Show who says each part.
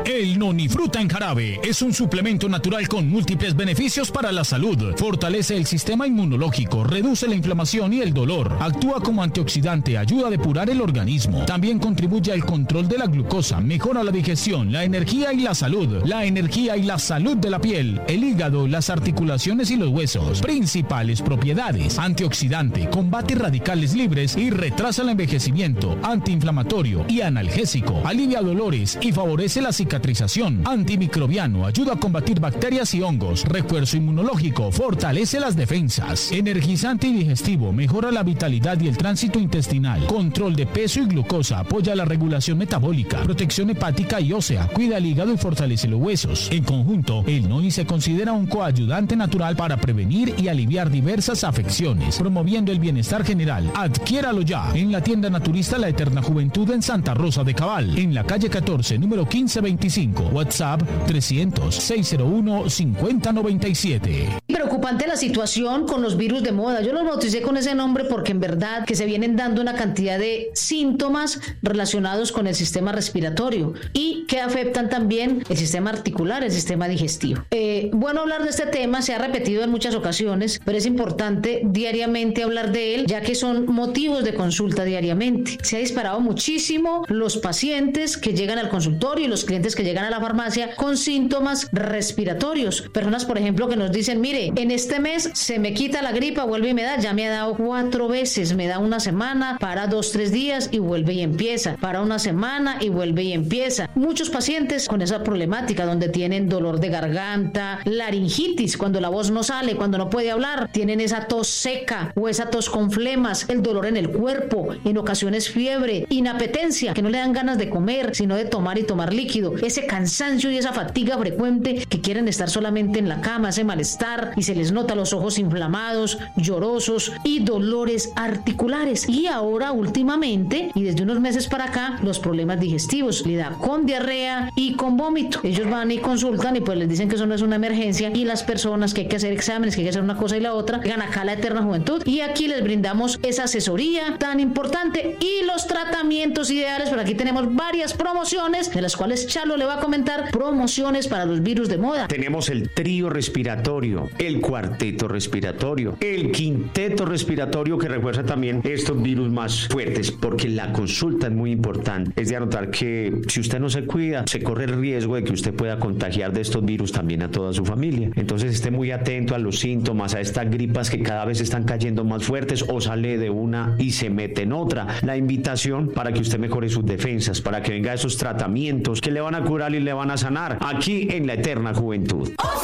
Speaker 1: El Nonifruta en jarabe es un suplemento natural con múltiples beneficios para la salud. Fortalece el sistema inmunológico, reduce la inflamación y el dolor. Actúa como antioxidante, ayuda a depurar el organismo. También contribuye al control de la glucosa, mejora la digestión, la energía y la salud. La energía y la salud de la piel, el hígado, las articulaciones y los huesos. Principales propiedades: antioxidante, combate radicales libres y retrasa el envejecimiento, antiinflamatorio y analgésico. Alivia dolores y favorece la cicatrización. Antimicrobiano, ayuda a combatir bacterias y hongos. Refuerzo inmunológico, fortalece las defensas. Energizante y digestivo, mejora la vitalidad y el tránsito intestinal. Control de peso y glucosa, apoya la regulación metabólica. Protección hepática y ósea, cuida el hígado y fortalece los huesos. En conjunto, el Noni se considera un coayudante natural para prevenir y aliviar diversas afecciones, promoviendo el bienestar general. Adquiéralo ya en la tienda naturista La Eterna Juventud en Santa Rosa de Cabal, en la calle 14, número 1525, WhatsApp 300-601-5097.
Speaker 2: Preocupante la situación con los virus de moda. Yo los bauticé con ese nombre porque en verdad que se vienen dando una cantidad de síntomas relacionados con el sistema respiratorio y que afectan también el sistema articular, el sistema digestivo. Bueno hablar de este tema, se ha repetido en muchas ocasiones, pero es importante diariamente hablar de él, ya que son motivos de consulta diariamente. Se ha disparado muchísimo los pacientes que llegan al consultorio y los clientes que llegan a la farmacia con síntomas respiratorios. Personas, por ejemplo, que nos dicen, mire, en este mes se me quita la gripa, vuelve y me da, ya me ha dado 4 veces, me da una semana, para 2-3 días y vuelve y empieza, para una semana y vuelve y empieza. Muchos pacientes con esa problemática donde tienen dolor de garganta, laringitis, cuando la voz no sale, cuando no puede hablar, tienen esa tos seca o esa tos con flemas, el dolor en el cuerpo, en ocasiones fiebre, inapetencia, que no le dan ganas de comer, sino de tomar y tomar líquido, ese cansancio y esa fatiga frecuente, que quieren estar solamente en la cama, ese malestar y se les nota los ojos inflamados, llorosos y dolores articulares. Y ahora últimamente y desde unos meses para acá, los problemas digestivos, le da con diarrea y con vómito. Ellos van y consultan y pues les dicen que eso no es una emergencia y las personas que hay que hacer exámenes, que hay que hacer una cosa y la otra, llegan acá a La Eterna Juventud y aquí les brindamos esa asesoría tan importante y los tratamientos ideales. Por aquí tenemos varias promociones de las cuales Charlo le va a comentar, promociones para los virus de moda.
Speaker 3: Tenemos el trío respiratorio, el cuarteto respiratorio, el quinteto respiratorio, que refuerza también estos virus más fuertes, porque la consulta es muy importante. Es de anotar que si usted no se cuida, se corre el riesgo de que usted pueda contagiar de estos virus también a toda su familia. Entonces esté muy atento a los síntomas, a estas gripas que cada vez están cayendo más fuertes, o sale de una y se mete en otra. La invitación para que usted mejore sus defensas, para que venga esos tratamientos que le van a curar y le van a sanar aquí en La Eterna Juventud.